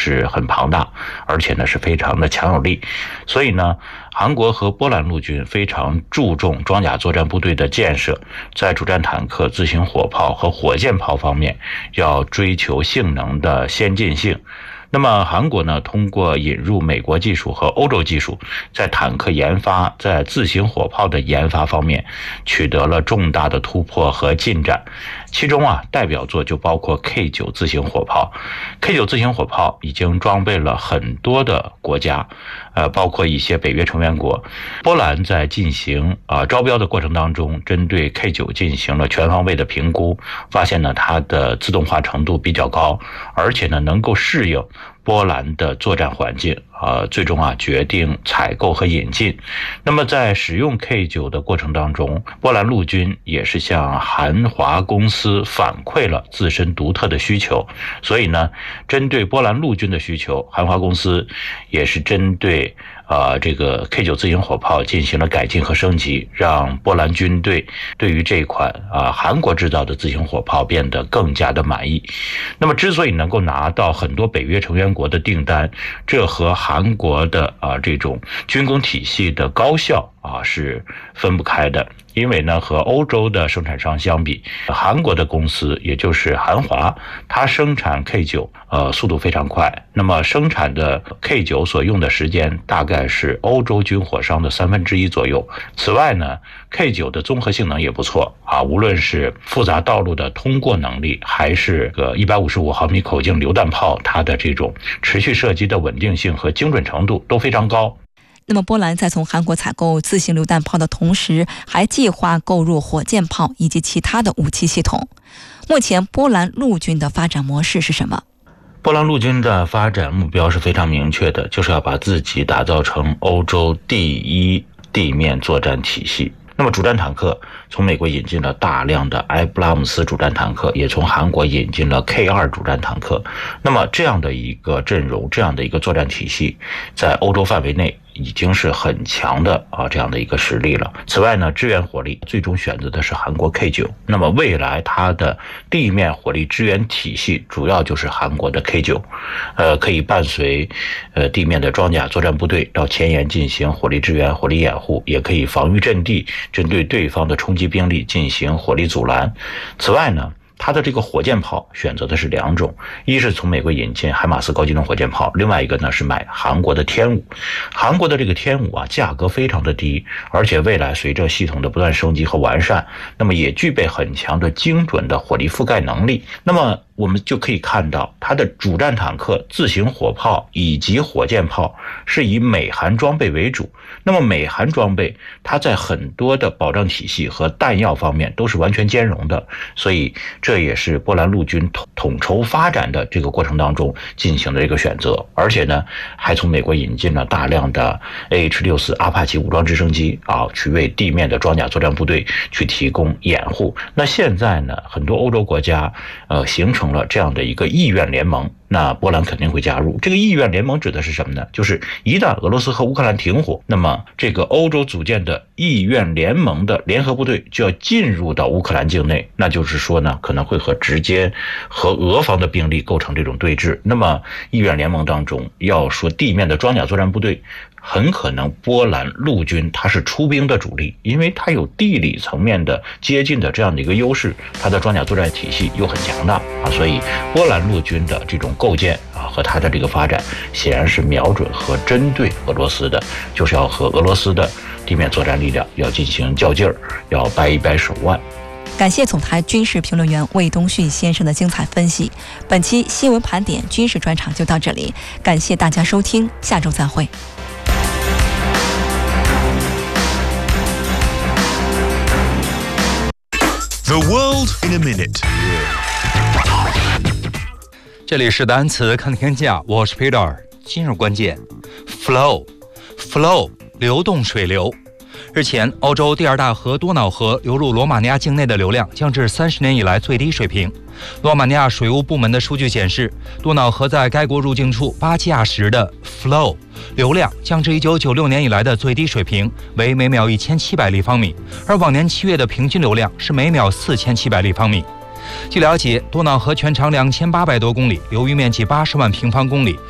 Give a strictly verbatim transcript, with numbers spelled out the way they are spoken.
是很庞大，而且呢是非常的强有力。所以呢，韩国和波兰陆军非常注重装甲作战部队的建设，在主战坦克、自行火炮和火箭炮方面要追求性能的先进性。那么韩国呢，通过引入美国技术和欧洲技术，在坦克研发、在自行火炮的研发方面取得了重大的突破和进展。其中啊，代表作就包括 K 九 自行火炮。K 九 自行火炮已经装备了很多的国家，呃，包括一些北约成员国。波兰在进行啊、呃、招标的过程当中，针对 K 九 进行了全方位的评估，发现呢它的自动化程度比较高，而且呢能够适应波兰的作战环境，呃，最终啊决定采购和引进。那么在使用 K 九 的过程当中，波兰陆军也是向韩华公司反馈了自身独特的需求，所以呢，针对波兰陆军的需求，韩华公司也是针对呃，这个 K 九 自行火炮进行了改进和升级，让波兰军队对于这款啊、呃、韩国制造的自行火炮变得更加的满意。那么，之所以能够拿到很多北约成员国的订单，这和韩国的啊、呃、这种军工体系的高效啊是分不开的。因为呢，和欧洲的生产商相比，韩国的公司也就是韩华，它生产 K 九，呃，速度非常快。那么生产的 K 九 所用的时间大概是欧洲军火商的三分之一左右。此外呢 ，K 九 的综合性能也不错啊，无论是复杂道路的通过能力，还是个一百五十五毫米口径榴弹炮，它的这种持续射击的稳定性和精准程度都非常高。 那么波兰在从韩国采购自行榴弹炮的同时，还计划购入火箭炮以及其他的武器系统。目前波兰陆军的发展模式是什么？ 波兰陆军的发展目标是非常明确的，就是要把自己打造成欧洲第一地面作战体系。那么主战坦克从美国引进了大量的埃布拉姆斯主战坦克，也从韩国引进了 K 二 主战坦克。那么这样的一个阵容，这样的一个作战体系，在欧洲范围内已经是很强的啊这样的一个实力了。此外呢，支援火力最终选择的是韩国 K 九， 那么未来它的地面火力支援体系主要就是韩国的 K 九， 呃，可以伴随呃地面的装甲作战部队到前沿进行火力支援、火力掩护，也可以防御阵地，针对对方的冲击兵力进行火力阻拦。此外呢，它的这个火箭炮选择的是两种，一是从美国引进海马斯高机动火箭炮，另外一个呢是买韩国的天五。韩国的这个天五啊，价格非常的低，而且未来随着系统的不断升级和完善，那么也具备很强的精准的火力覆盖能力。那么我们就可以看到，它的主战坦克、自行火炮以及火箭炮是以美韩装备为主。那么美韩装备，它在很多的保障体系和弹药方面都是完全兼容的，所以这也是波兰陆军统统筹发展的这个过程当中进行的这个选择。而且呢，还从美国引进了大量的 A H 六十四 阿帕奇武装直升机啊，去为地面的装甲作战部队去提供掩护。那现在呢，很多欧洲国家呃形成了这样的一个意愿联盟，那波兰肯定会加入。这个意愿联盟指的是什么呢？就是一旦俄罗斯和乌克兰停火，那么这个欧洲组建的意愿联盟的联合部队就要进入到乌克兰境内，那就是说呢，可能会和直接和俄方的兵力构成这种对峙。那么意愿联盟当中要说地面的装甲作战部队，很可能波兰陆军它是出兵的主力，因为它有地理层面的接近的这样的一个优势，它的装甲作战体系又很强大啊，所以波兰陆军的这种构建啊和它的这个发展显然是瞄准和针对俄罗斯的，就是要和俄罗斯的地面作战力量要进行较劲儿，要掰一掰手腕。 感谢总台军事评论员魏东旭先生的精彩分析。本期新闻盘点军事专场就到这里，感谢大家收听，下周再会。 The world in a minute。 这里是单词看天下，我是 Peter。今日关键 flow flow 流动水流。日前，欧洲第二大河多瑙河流入罗马尼亚境内的流量降至三十年以来最低水平。罗马尼亚水务部门的数据显示，多瑙河在该国入境处巴基亚时的 flow 流量降至一九九六年以来的最低水平，为每秒一千七百立方米，而往年七月的平均流量是每秒四千七百立方米。据了解，多瑙河全长两千八百多公里，流域面积八十万平方公里，